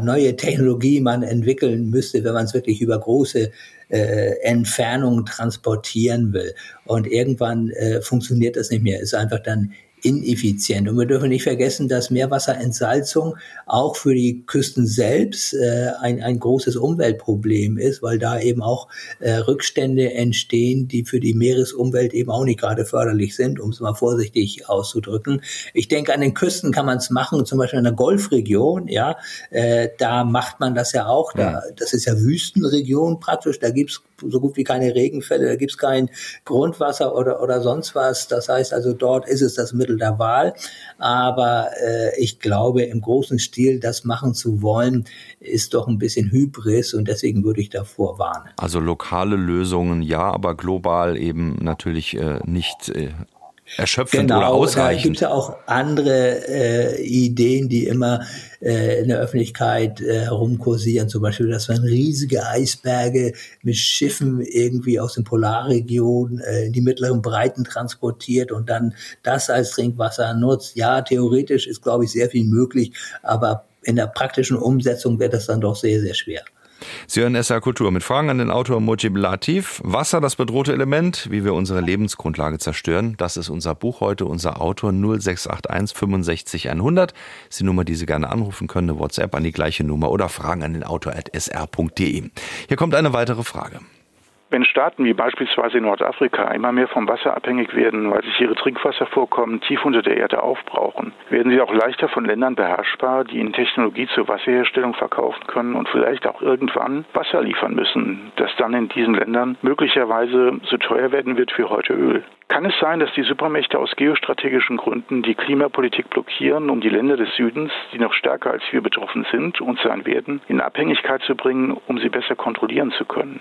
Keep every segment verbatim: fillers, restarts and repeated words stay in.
neue Technologie man entwickeln müsste, wenn man es wirklich über große äh, Entfernungen transportieren will. Und irgendwann äh, funktioniert das nicht mehr. Ist einfach dann ineffizient. Und wir dürfen nicht vergessen, dass Meerwasserentsalzung auch für die Küsten selbst äh, ein, ein großes Umweltproblem ist, weil da eben auch äh, Rückstände entstehen, die für die Meeresumwelt eben auch nicht gerade förderlich sind, um es mal vorsichtig auszudrücken. Ich denke, an den Küsten kann man es machen, zum Beispiel in der Golfregion, ja, äh, da macht man das ja auch. Da, das ist ja Wüstenregion praktisch, da gibt's so gut wie keine Regenfälle, da gibt's kein Grundwasser oder oder sonst was. Das heißt also, dort ist es das Mittel der Wahl. Aber äh, ich glaube, im großen Stil das machen zu wollen, ist doch ein bisschen Hybris und deswegen würde ich davor warnen. Also lokale Lösungen ja, aber global eben natürlich äh, nicht äh erschöpfend genau, oder ausreichend. Da gibt es ja auch andere äh, Ideen, die immer äh, in der Öffentlichkeit äh, herumkursieren. Zum Beispiel, dass man riesige Eisberge mit Schiffen irgendwie aus den Polarregionen äh, in die mittleren Breiten transportiert und dann das als Trinkwasser nutzt. Ja, theoretisch ist, glaube ich, sehr viel möglich, aber in der praktischen Umsetzung wird das dann doch sehr, sehr schwer. Sie hören S R Kultur mit Fragen an den Autor Mojib Latif. Wasser, das bedrohte Element, wie wir unsere Lebensgrundlage zerstören. Das ist unser Buch heute, unser Autor null sechs acht eins fünfundsechzig hundert. Das ist die Nummer, die Sie gerne anrufen können, eine WhatsApp an die gleiche Nummer oder Fragen an den Autor at s r punkt d e. Hier kommt eine weitere Frage. Wenn Staaten wie beispielsweise Nordafrika immer mehr vom Wasser abhängig werden, weil sich ihre Trinkwasservorkommen tief unter der Erde aufbrauchen, werden sie auch leichter von Ländern beherrschbar, die ihnen Technologie zur Wasserherstellung verkaufen können und vielleicht auch irgendwann Wasser liefern müssen, das dann in diesen Ländern möglicherweise so teuer werden wird wie heute Öl. Kann es sein, dass die Supermächte aus geostrategischen Gründen die Klimapolitik blockieren, um die Länder des Südens, die noch stärker als wir betroffen sind und sein werden, in Abhängigkeit zu bringen, um sie besser kontrollieren zu können?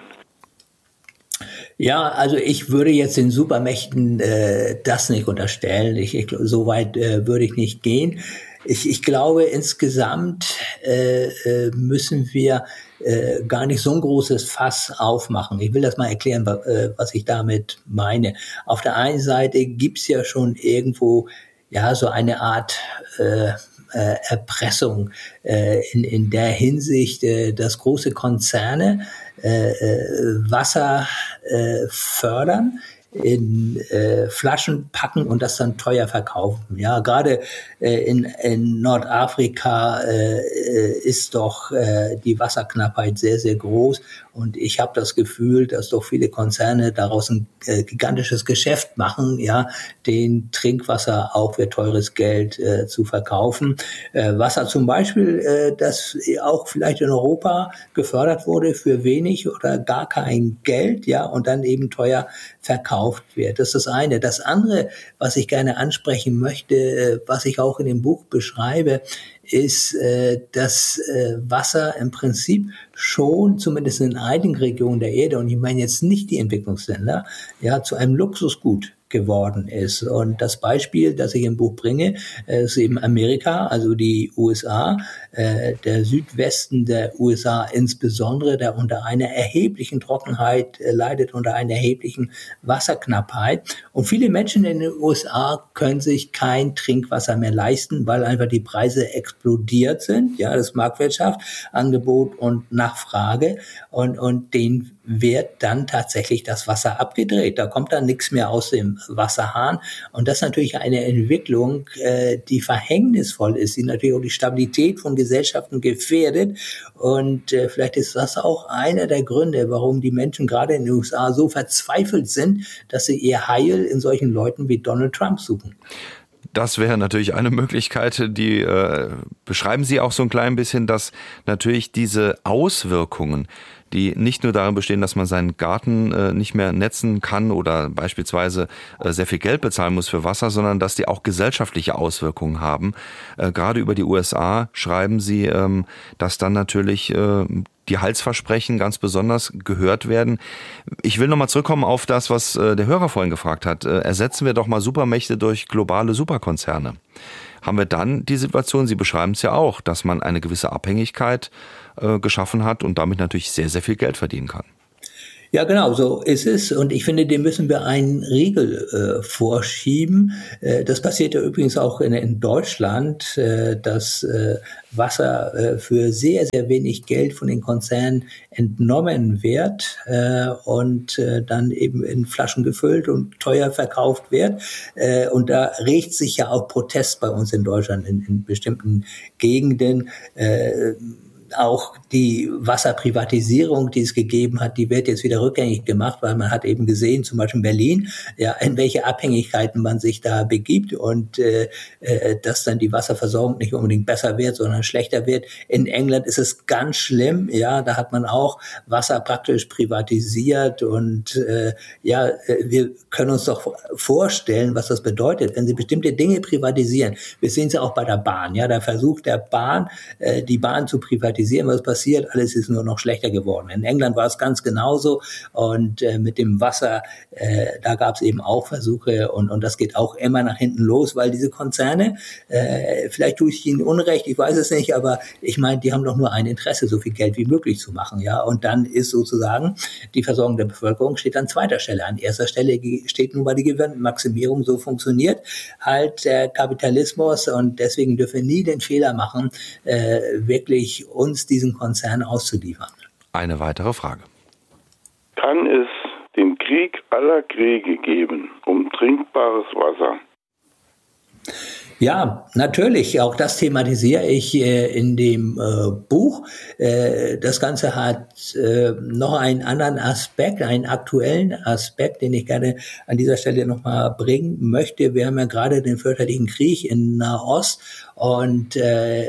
Ja, also ich würde jetzt den Supermächten äh, das nicht unterstellen. Ich, ich, so weit äh, würde ich nicht gehen. Ich, ich glaube, insgesamt äh, äh, müssen wir äh, gar nicht so ein großes Fass aufmachen. Ich will das mal erklären, äh, was ich damit meine. Auf der einen Seite gibt's ja schon irgendwo ja so eine Art äh, äh, Erpressung äh, in, in der Hinsicht, äh, dass große Konzerne äh, Wasser äh, fördern, in äh, Flaschen packen und das dann teuer verkaufen. Ja, gerade äh, in, in Nordafrika äh, ist doch äh, die Wasserknappheit sehr, sehr groß und ich habe das Gefühl, dass doch viele Konzerne daraus ein äh, gigantisches Geschäft machen, ja, den Trinkwasser auch für teures Geld äh, zu verkaufen. Äh, Wasser zum Beispiel, äh, das auch vielleicht in Europa gefördert wurde für wenig oder gar kein Geld, ja, und dann eben teuer verkauft wird. Das ist das eine. Das andere, was ich gerne ansprechen möchte, was ich auch in dem Buch beschreibe, ist, dass Wasser im Prinzip schon, zumindest in einigen Regionen der Erde, und ich meine jetzt nicht die Entwicklungsländer, ja, zu einem Luxusgut geworden ist. Und das Beispiel, das ich im Buch bringe, ist eben Amerika, also die U S A, äh, der Südwesten der U S A insbesondere, der unter einer erheblichen Trockenheit äh, leidet, unter einer erheblichen Wasserknappheit. Und viele Menschen in den U S A können sich kein Trinkwasser mehr leisten, weil einfach die Preise explodiert sind. Ja, das ist Marktwirtschaft, Angebot und Nachfrage. Und, und denen wird dann tatsächlich das Wasser abgedreht. Da kommt dann nichts mehr aus dem Wasserhahn. Und das ist natürlich eine Entwicklung, äh, die verhängnisvoll ist, die natürlich auch die Stabilität von Gesellschaften gefährdet. Und äh, vielleicht ist das auch einer der Gründe, warum die Menschen gerade in den U S A so verzweifelt sind, dass sie ihr Heil in solchen Leuten wie Donald Trump suchen. Das wäre natürlich eine Möglichkeit, die äh, beschreiben Sie auch so ein klein bisschen, dass natürlich diese Auswirkungen, die nicht nur darin bestehen, dass man seinen Garten äh, nicht mehr netzen kann oder beispielsweise äh, sehr viel Geld bezahlen muss für Wasser, sondern dass die auch gesellschaftliche Auswirkungen haben. Äh, gerade über die U S A schreiben Sie, ähm, dass dann natürlich äh, die Heilsversprechen ganz besonders gehört werden. Ich will nochmal zurückkommen auf das, was äh, der Hörer vorhin gefragt hat. Äh, ersetzen wir doch mal Supermächte durch globale Superkonzerne. Haben wir dann die Situation, Sie beschreiben es ja auch, dass man eine gewisse Abhängigkeit äh, geschaffen hat und damit natürlich sehr, sehr viel Geld verdienen kann. Ja, genau, so ist es. Und ich finde, dem müssen wir einen Riegel äh, vorschieben. Äh, das passiert ja übrigens auch in, in Deutschland, äh, dass äh, Wasser äh, für sehr, sehr wenig Geld von den Konzernen entnommen wird äh, und äh, dann eben in Flaschen gefüllt und teuer verkauft wird. Äh, und da regt sich ja auch Protest bei uns in Deutschland in, in bestimmten Gegenden. Äh, Auch die Wasserprivatisierung, die es gegeben hat, die wird jetzt wieder rückgängig gemacht, weil man hat eben gesehen, zum Beispiel in Berlin, ja, in welche Abhängigkeiten man sich da begibt und äh, äh, dass dann die Wasserversorgung nicht unbedingt besser wird, sondern schlechter wird. In England ist es ganz schlimm, ja, da hat man auch Wasser praktisch privatisiert und äh, ja, wir können uns doch vorstellen, was das bedeutet, wenn sie bestimmte Dinge privatisieren. Wir sehen es ja auch bei der Bahn, ja, da versucht der Bahn, äh, die Bahn zu privatisieren. Was passiert? Alles ist nur noch schlechter geworden. In England war es ganz genauso und äh, mit dem Wasser, äh, da gab es eben auch Versuche und, und das geht auch immer nach hinten los, weil diese Konzerne, äh, vielleicht tue ich ihnen Unrecht, ich weiß es nicht, aber ich meine, die haben doch nur ein Interesse, so viel Geld wie möglich zu machen, ja. Und dann ist sozusagen die Versorgung der Bevölkerung steht an zweiter Stelle. An erster Stelle steht nun mal die Gewinnmaximierung. So funktioniert halt der Kapitalismus und deswegen dürfen wir nie den Fehler machen, äh, wirklich uns diesen Konzern auszuliefern. Eine weitere Frage. Kann es den Krieg aller Kriege geben um trinkbares Wasser? Ja, natürlich. Auch das thematisiere ich äh, in dem äh, Buch. Äh, das Ganze hat äh, noch einen anderen Aspekt, einen aktuellen Aspekt, den ich gerne an dieser Stelle nochmal bringen möchte. Wir haben ja gerade den fürchterlichen Krieg in Nahost und äh,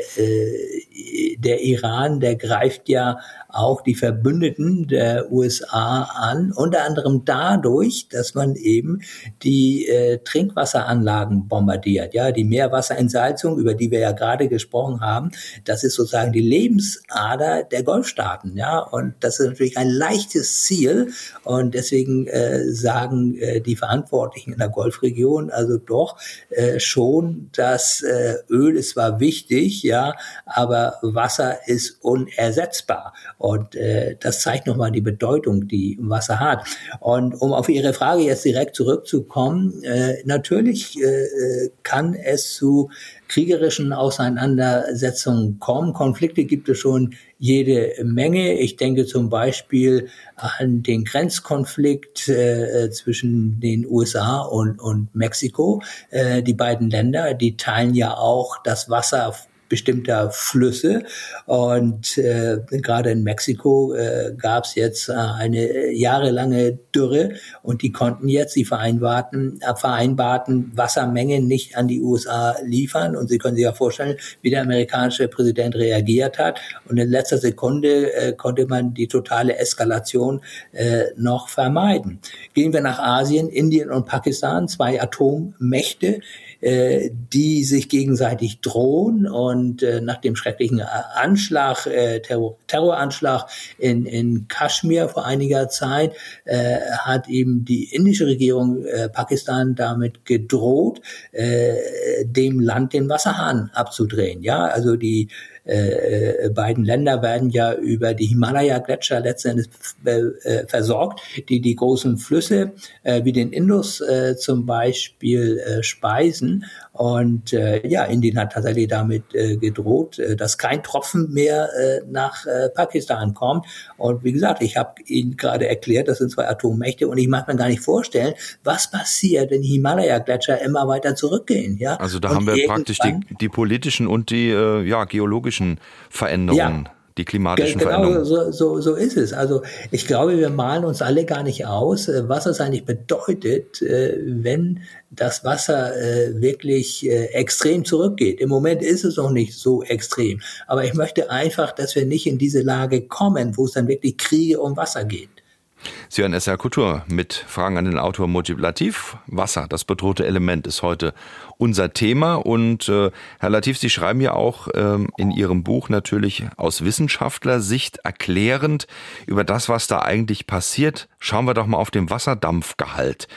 äh, der Iran, der greift ja auch die Verbündeten der U S A an, unter anderem dadurch, dass man eben die äh, Trinkwasseranlagen bombardiert, ja, die Meerwasserentsalzung, über die wir ja gerade gesprochen haben, das ist sozusagen die Lebensader der Golfstaaten, ja, und das ist natürlich ein leichtes Ziel und deswegen äh, sagen äh, die Verantwortlichen in der Golfregion also doch äh, schon, dass äh, Öl ist zwar wichtig, ja, aber Wasser ist unersetzbar. Und äh, das zeigt nochmal die Bedeutung, die Wasser hat. Und um auf Ihre Frage jetzt direkt zurückzukommen, äh, natürlich äh, kann es zu kriegerischen Auseinandersetzungen kommen. Konflikte gibt es schon jede Menge. Ich denke zum Beispiel an den Grenzkonflikt äh, zwischen den U S A und, und Mexiko. Äh, die beiden Länder, die teilen ja auch das Wasser bestimmter Flüsse und äh, gerade in Mexiko äh, gab es jetzt äh, eine jahrelange Dürre und die konnten jetzt die vereinbarten, äh, vereinbarten Wassermengen nicht an die U S A liefern und Sie können sich ja vorstellen, wie der amerikanische Präsident reagiert hat und in letzter Sekunde äh, konnte man die totale Eskalation äh, noch vermeiden. Gehen wir nach Asien, Indien und Pakistan, zwei Atommächte, die sich gegenseitig drohen und äh, nach dem schrecklichen Anschlag, äh, Terror, Terroranschlag in, in Kaschmir vor einiger Zeit, äh, hat eben die indische Regierung äh, Pakistan damit gedroht, äh, dem Land den Wasserhahn abzudrehen. Ja, also die Äh, beiden Länder werden ja über die Himalaya-Gletscher letztendlich äh, versorgt, die die großen Flüsse äh, wie den Indus äh, zum Beispiel äh, speisen. Und äh, ja, Indien hat tatsächlich damit äh, gedroht, äh, dass kein Tropfen mehr äh, nach äh, Pakistan kommt. Und wie gesagt, ich habe Ihnen gerade erklärt, das sind zwei Atommächte und ich mag mir gar nicht vorstellen, was passiert, wenn die Himalaya-Gletscher immer weiter zurückgehen. Ja? Also da und haben wir praktisch die, die politischen und die äh, ja, geologischen Veränderungen. Ja. Die klimatischen genau, Veränderungen. Genau, so, so, so ist es. Also ich glaube, wir malen uns alle gar nicht aus, was es eigentlich bedeutet, wenn das Wasser wirklich extrem zurückgeht. Im Moment ist es noch nicht so extrem. Aber ich möchte einfach, dass wir nicht in diese Lage kommen, wo es dann wirklich Kriege um Wasser geht. Sie hören S R Kultur mit Fragen an den Autor Mujib Latif. Wasser, das bedrohte Element, ist heute unser Thema. Und äh, Herr Latif, Sie schreiben ja auch ähm, in Ihrem Buch natürlich aus Wissenschaftlersicht erklärend über das, was da eigentlich passiert. Schauen wir doch mal auf den Wasserdampfgehalt.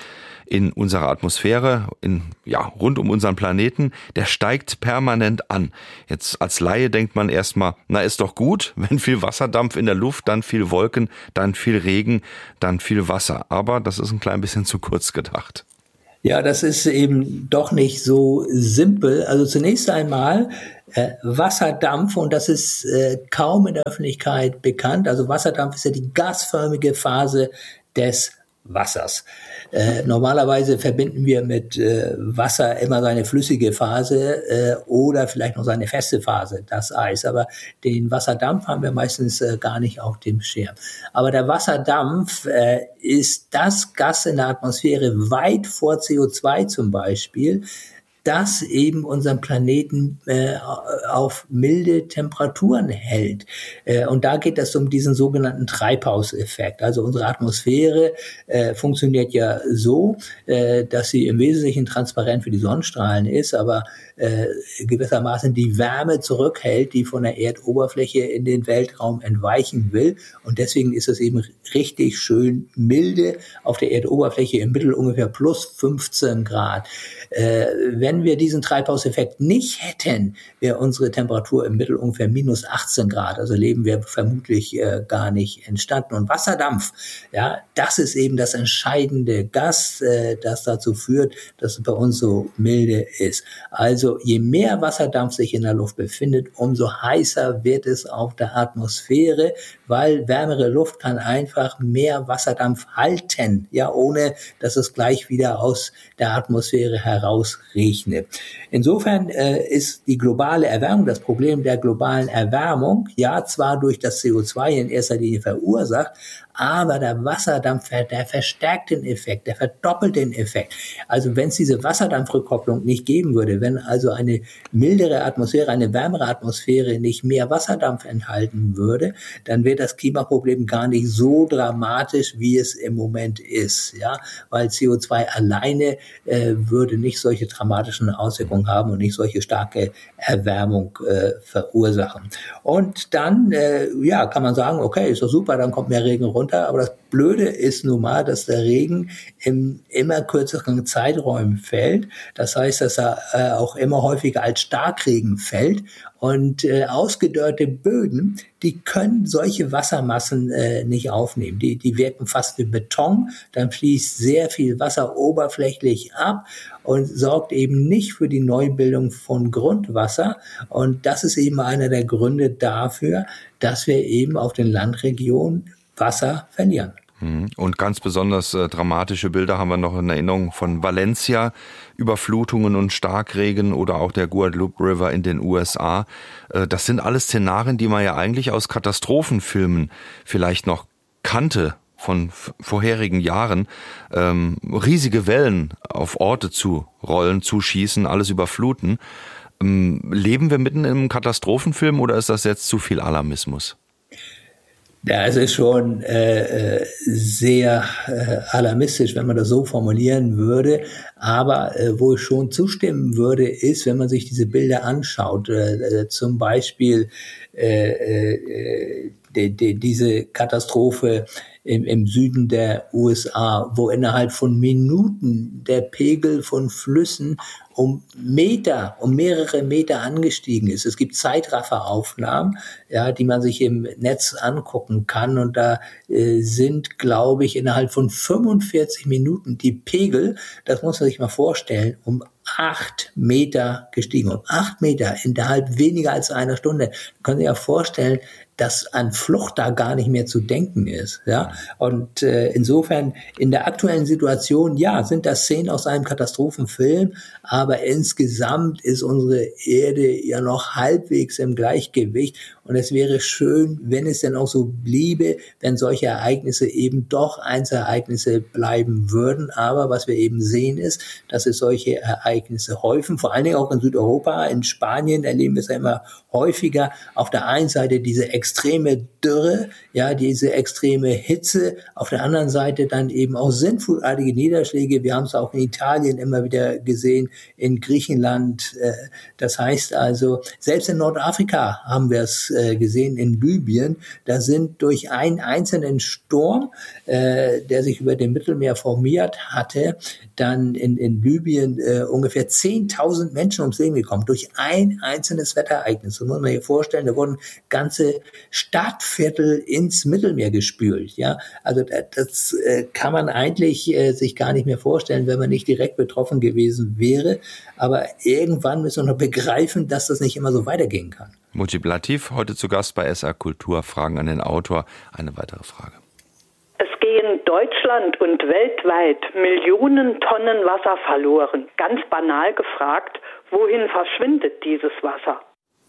in unserer Atmosphäre, in, ja, rund um unseren Planeten, der steigt permanent an. Jetzt als Laie denkt man erstmal, na ist doch gut, wenn viel Wasserdampf in der Luft, dann viel Wolken, dann viel Regen, dann viel Wasser. Aber das ist ein klein bisschen zu kurz gedacht. Ja, das ist eben doch nicht so simpel. Also zunächst einmal äh, Wasserdampf, und das ist äh, kaum in der Öffentlichkeit bekannt. Also Wasserdampf ist ja die gasförmige Phase des Wassers. Äh, normalerweise verbinden wir mit äh, Wasser immer seine flüssige Phase äh, oder vielleicht noch seine feste Phase, das Eis. Aber den Wasserdampf haben wir meistens äh, gar nicht auf dem Schirm. Aber der Wasserdampf äh, ist das Gas in der Atmosphäre weit vor C O zwei zum Beispiel, das eben unseren Planeten äh, auf milde Temperaturen hält. Äh, und da geht es um diesen sogenannten Treibhauseffekt. Also unsere Atmosphäre äh, funktioniert ja so, äh, dass sie im Wesentlichen transparent für die Sonnenstrahlen ist, aber äh, gewissermaßen die Wärme zurückhält, die von der Erdoberfläche in den Weltraum entweichen will. Und deswegen ist es eben richtig schön milde auf der Erdoberfläche, im Mittel ungefähr plus fünfzehn Grad. Äh, wenn wir diesen Treibhauseffekt nicht hätten, wäre unsere Temperatur im Mittel ungefähr minus achtzehn Grad. Also Leben wäre vermutlich äh, gar nicht entstanden. Und Wasserdampf, ja, das ist eben das entscheidende Gas, äh, das dazu führt, dass es bei uns so milde ist. Also je mehr Wasserdampf sich in der Luft befindet, umso heißer wird es auf der Atmosphäre, weil wärmere Luft kann einfach mehr Wasserdampf halten, ja, ohne dass es gleich wieder aus der Atmosphäre herausregnet. Insofern äh, ist die globale Erwärmung, das Problem der globalen Erwärmung, ja, zwar durch das C O zwei in erster Linie verursacht, aber der Wasserdampf, der verstärkt den Effekt, der verdoppelt den Effekt. Also wenn es diese Wasserdampfrückkopplung nicht geben würde, wenn also eine mildere Atmosphäre, eine wärmere Atmosphäre nicht mehr Wasserdampf enthalten würde, dann wäre das Klimaproblem gar nicht so dramatisch, wie es im Moment ist, ja, weil C O zwei alleine äh, würde nicht solche dramatischen Auswirkungen haben und nicht solche starke Erwärmung äh, verursachen. Und dann, äh, ja, kann man sagen, okay, ist doch super, dann kommt mehr Regen runter. Aber das Blöde ist nun mal, dass der Regen in immer kürzeren Zeiträumen fällt. Das heißt, dass er äh, auch immer häufiger als Starkregen fällt. Und äh, ausgedörrte Böden, die können solche Wassermassen äh, nicht aufnehmen. Die, die wirken fast wie Beton. Dann fließt sehr viel Wasser oberflächlich ab und sorgt eben nicht für die Neubildung von Grundwasser. Und das ist eben einer der Gründe dafür, dass wir eben auf den Landregionen Wasser verlieren. Und ganz besonders äh, dramatische Bilder haben wir noch in Erinnerung von Valencia, Überflutungen und Starkregen oder auch der Guadalupe River in den U S A. Äh, das sind alles Szenarien, die man ja eigentlich aus Katastrophenfilmen vielleicht noch kannte von f- vorherigen Jahren. Ähm, riesige Wellen auf Orte zu rollen, zu schießen, alles überfluten. Ähm, leben wir mitten im Katastrophenfilm oder ist das jetzt zu viel Alarmismus? Ja, es ist schon äh, sehr äh, alarmistisch, wenn man das so formulieren würde. Aber äh, wo ich schon zustimmen würde, ist, wenn man sich diese Bilder anschaut, äh, zum Beispiel äh, äh, die, die, diese Katastrophe im, im Süden der U S A, wo innerhalb von Minuten der Pegel von Flüssen um Meter, um mehrere Meter angestiegen ist. Es gibt Zeitrafferaufnahmen, ja, die man sich im Netz angucken kann. Und da äh, sind, glaube ich, innerhalb von fünfundvierzig Minuten die Pegel, das muss man sich mal vorstellen, um acht Meter gestiegen. Um acht Meter innerhalb weniger als einer Stunde. Man kann sich ja vorstellen, dass an Flucht da gar nicht mehr zu denken ist, ja. Und äh, insofern in der aktuellen Situation, ja, sind das Szenen aus einem Katastrophenfilm, aber insgesamt ist unsere Erde ja noch halbwegs im Gleichgewicht. Und es wäre schön, wenn es denn auch so bliebe, wenn solche Ereignisse eben doch Einzelereignisse bleiben würden. Aber was wir eben sehen ist, dass es solche Ereignisse häufen, vor allen Dingen auch in Südeuropa, in Spanien erleben wir es ja immer häufiger. Auf der einen Seite diese extreme Dürre, ja, diese extreme Hitze, auf der anderen Seite dann eben auch sintflutartige Niederschläge. Wir haben es auch in Italien immer wieder gesehen, in Griechenland. Äh, das heißt also, selbst in Nordafrika haben wir es äh, gesehen, in Libyen. Da sind durch einen einzelnen Sturm, äh, der sich über dem Mittelmeer formiert hatte, dann in, in Libyen äh, ungefähr zehntausend Menschen ums Leben gekommen. Durch ein einzelnes Wetterereignis. Das muss man sich vorstellen, da wurden ganze Stadtviertel ins Mittelmeer gespült. Ja, also das, das äh, kann man eigentlich äh, sich gar nicht mehr vorstellen, wenn man nicht direkt betroffen gewesen wäre. Aber irgendwann müssen wir noch begreifen, dass das nicht immer so weitergehen kann. Mujib Latif, heute zu Gast bei S R Kultur. Fragen an den Autor. Eine weitere Frage. Es gehen Deutschland und weltweit Millionen Tonnen Wasser verloren. Ganz banal gefragt, wohin verschwindet dieses Wasser?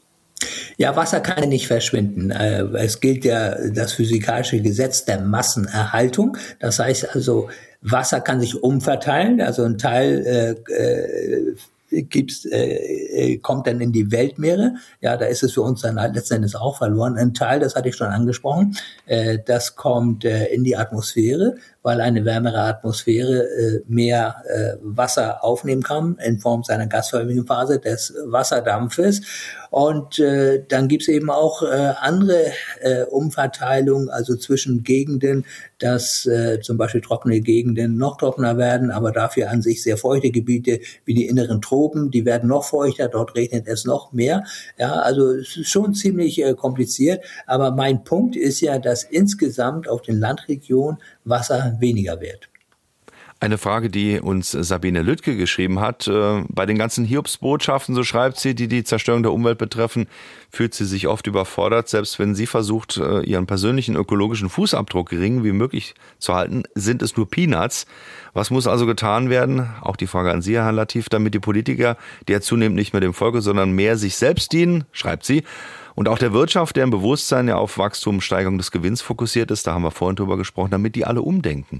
Ja, Wasser kann ja nicht verschwinden. Es gilt ja das physikalische Gesetz der Massenerhaltung. Das heißt also, Wasser kann sich umverteilen. Also ein Teil äh, äh, gibt's, äh, kommt dann in die Weltmeere. Ja, da ist es für uns dann letzten Endes auch verloren. Ein Teil, das hatte ich schon angesprochen, äh, das kommt äh, in die Atmosphäre, weil eine wärmere Atmosphäre äh, mehr äh, Wasser aufnehmen kann in Form seiner gasförmigen Phase des Wasserdampfes. Und äh, dann gibt's eben auch äh, andere äh, Umverteilungen, also zwischen Gegenden, dass äh, zum Beispiel trockene Gegenden noch trockener werden, aber dafür an sich sehr feuchte Gebiete wie die inneren Tropen, die werden noch feuchter, dort regnet es noch mehr. Ja, also es ist schon ziemlich äh, kompliziert, aber mein Punkt ist ja, dass insgesamt auf den Landregionen Wasser weniger wird. Eine Frage, die uns Sabine Lüttke geschrieben hat. Bei den ganzen Hiobsbotschaften, so schreibt sie, die die Zerstörung der Umwelt betreffen, fühlt sie sich oft überfordert. Selbst wenn sie versucht, ihren persönlichen ökologischen Fußabdruck gering wie möglich zu halten, sind es nur Peanuts. Was muss also getan werden? Auch die Frage an Sie, Herr Latif, damit die Politiker, die ja zunehmend nicht mehr dem Volke, sondern mehr sich selbst dienen, schreibt sie, und auch der Wirtschaft, deren Bewusstsein ja auf Wachstum, Steigerung des Gewinns fokussiert ist, da haben wir vorhin drüber gesprochen, damit die alle umdenken.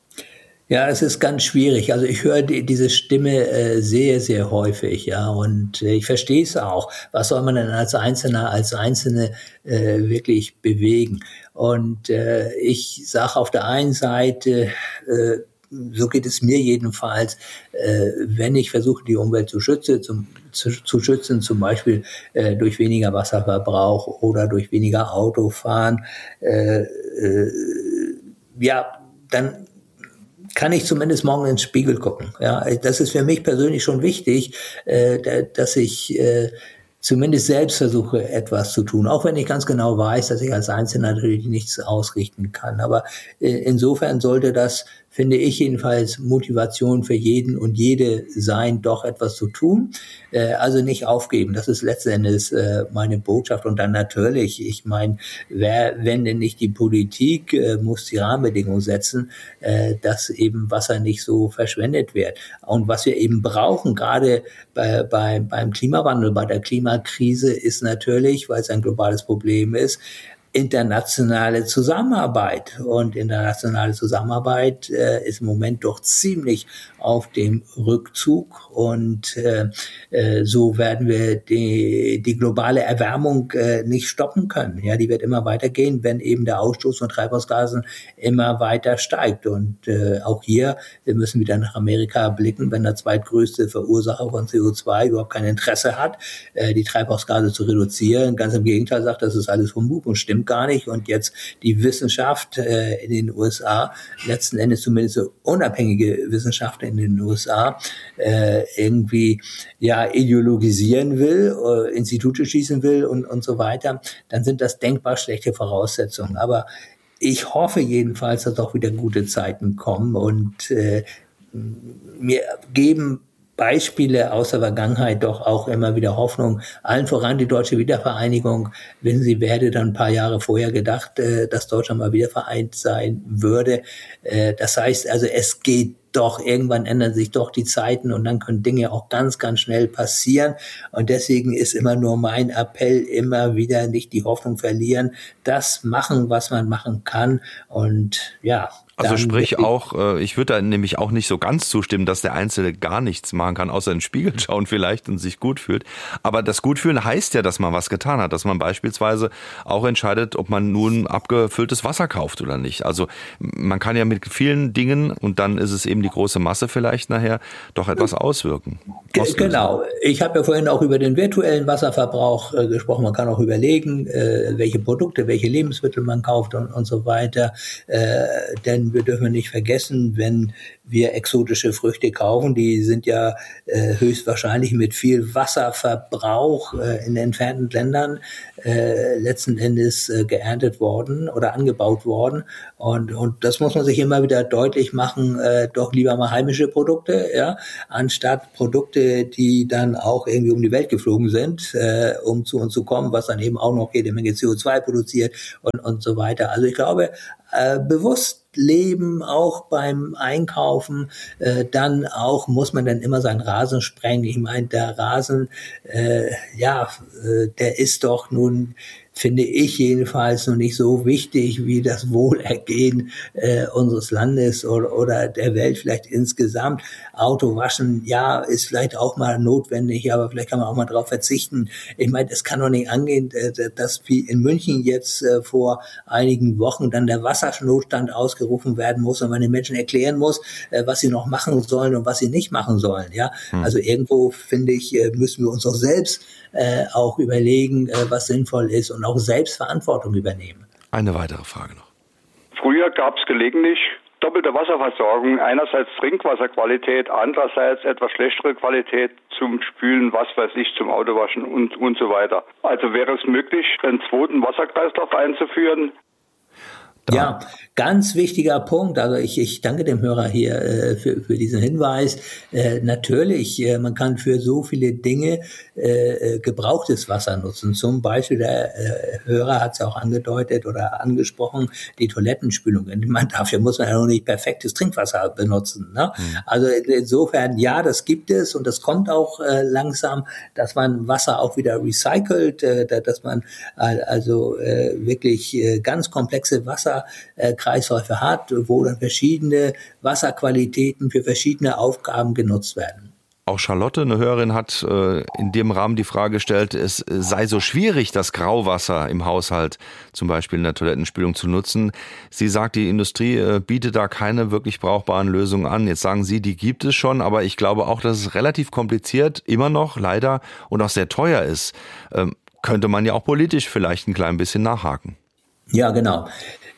Ja, es ist ganz schwierig. Also ich höre die, diese Stimme äh, sehr, sehr häufig, ja, und äh, ich verstehe es auch. Was soll man denn als Einzelner, als Einzelne äh, wirklich bewegen? Und äh, ich sage auf der einen Seite, äh, so geht es mir jedenfalls, äh, wenn ich versuche, die Umwelt zu schützen, zum, zu, zu schützen, zum Beispiel äh, durch weniger Wasserverbrauch oder durch weniger Autofahren, äh, äh, ja, dann kann ich zumindest morgen ins Spiegel gucken. Ja, das ist für mich persönlich schon wichtig, äh, dass ich äh, zumindest selbst versuche, etwas zu tun. Auch wenn ich ganz genau weiß, dass ich als Einzelner natürlich nichts ausrichten kann. Aber äh, insofern sollte das, finde ich jedenfalls, Motivation für jeden und jede sein, doch etwas zu tun. Äh, also nicht aufgeben. Das ist letzten Endes äh, meine Botschaft. Und dann natürlich, ich meine, wer, wenn denn nicht die Politik, äh, muss die Rahmenbedingungen setzen, äh, dass eben Wasser nicht so verschwendet wird. Und was wir eben brauchen, gerade bei, bei, beim Klimawandel, bei der Klimakrise, ist natürlich, weil es ein globales Problem ist, internationale Zusammenarbeit. Und internationale Zusammenarbeit äh, ist im Moment doch ziemlich auf dem Rückzug. Und äh, äh, so werden wir die, die globale Erwärmung äh, nicht stoppen können. Ja, die wird immer weitergehen, wenn eben der Ausstoß von Treibhausgasen immer weiter steigt. Und äh, auch hier, wir müssen wieder nach Amerika blicken, wenn der zweitgrößte Verursacher von C O zwei überhaupt kein Interesse hat, äh, die Treibhausgase zu reduzieren. Ganz im Gegenteil, sagt, das ist alles Humbug und stimmt gar nicht. Und jetzt die Wissenschaft äh, in den U S A, letzten Endes zumindest so unabhängige Wissenschaft in den U S A, äh, irgendwie ja ideologisieren will, äh, Institute schließen will und, und so weiter, dann sind das denkbar schlechte Voraussetzungen. Aber ich hoffe jedenfalls, dass auch wieder gute Zeiten kommen und äh, mir geben Beispiele aus der Vergangenheit doch auch immer wieder Hoffnung. Allen voran die deutsche Wiedervereinigung. Wissen Sie, wer hätte dann ein paar Jahre vorher gedacht, dass Deutschland mal wieder vereint sein würde. Das heißt also, es geht doch, irgendwann ändern sich doch die Zeiten und dann können Dinge auch ganz, ganz schnell passieren. Und deswegen ist immer nur mein Appell, immer wieder nicht die Hoffnung verlieren, das machen, was man machen kann. Und ja, Also sprich auch, ich würde da nämlich auch nicht so ganz zustimmen, dass der Einzelne gar nichts machen kann, außer in den Spiegel schauen vielleicht und sich gut fühlt. Aber das Gutfühlen heißt ja, dass man was getan hat, dass man beispielsweise auch entscheidet, ob man nun abgefülltes Wasser kauft oder nicht. Also man kann ja mit vielen Dingen, und dann ist es eben die große Masse vielleicht nachher, doch etwas auswirken. Auslösen. Genau. Ich habe ja vorhin auch über den virtuellen Wasserverbrauch äh, gesprochen. Man kann auch überlegen, äh, welche Produkte, welche Lebensmittel man kauft und, und so weiter. Äh, denn wir dürfen nicht vergessen, wenn wir exotische Früchte kaufen, die sind ja äh, höchstwahrscheinlich mit viel Wasserverbrauch äh, in entfernten Ländern äh, letzten Endes äh, geerntet worden oder angebaut worden. Und, und das muss man sich immer wieder deutlich machen, äh, doch lieber mal heimische Produkte, ja, anstatt Produkte, die dann auch irgendwie um die Welt geflogen sind, äh, um zu uns zu kommen, was dann eben auch noch jede Menge C O zwei produziert und, und so weiter. Also ich glaube, äh, bewusst leben, auch beim Einkaufen, äh, dann auch muss man dann immer seinen Rasen sprengen. Ich meine, der Rasen, äh, ja, äh, der ist doch nun, finde ich jedenfalls, noch nicht so wichtig wie das Wohlergehen äh, unseres Landes oder, oder der Welt vielleicht insgesamt. Autowaschen, ja, ist vielleicht auch mal notwendig, aber vielleicht kann man auch mal darauf verzichten. Ich meine, es kann doch nicht angehen, dass wie in München jetzt äh, vor einigen Wochen dann der Wasernotstand ausgerufen werden muss und man den Menschen erklären muss, äh, was sie noch machen sollen und was sie nicht machen sollen. Ja, hm. Also irgendwo, finde ich, müssen wir uns auch selbst äh, auch überlegen, äh, was sinnvoll ist und auch selbst Verantwortung übernehmen. Eine weitere Frage noch. Früher gab es gelegentlich doppelte Wasserversorgung. Einerseits Trinkwasserqualität, andererseits etwas schlechtere Qualität zum Spülen, was weiß ich, zum Autowaschen und, und so weiter. Also wäre es möglich, einen zweiten Wasserkreislauf einzuführen? Da. Ja, ganz wichtiger Punkt. Also ich, ich danke dem Hörer hier äh, für, für diesen Hinweis. Äh, natürlich, äh, man kann für so viele Dinge äh, gebrauchtes Wasser nutzen. Zum Beispiel, der äh, Hörer hat es ja auch angedeutet oder angesprochen, die Toilettenspülung. Man, dafür muss man ja noch nicht perfektes Trinkwasser benutzen. Ne? Mhm. Also insofern, ja, das gibt es und das kommt auch äh, langsam, dass man Wasser auch wieder recycelt, äh, dass man äh, also äh, wirklich äh, ganz komplexe Wasser Kreisläufe hat, wo dann verschiedene Wasserqualitäten für verschiedene Aufgaben genutzt werden. Auch Charlotte, eine Hörerin, hat äh, in dem Rahmen die Frage gestellt, es sei so schwierig, das Grauwasser im Haushalt zum Beispiel in der Toilettenspülung zu nutzen. Sie sagt, die Industrie äh, bietet da keine wirklich brauchbaren Lösungen an. Jetzt sagen Sie, die gibt es schon, aber ich glaube auch, dass es relativ kompliziert, immer noch leider und auch sehr teuer ist. Ähm, könnte man ja auch politisch vielleicht ein klein bisschen nachhaken. Ja, genau.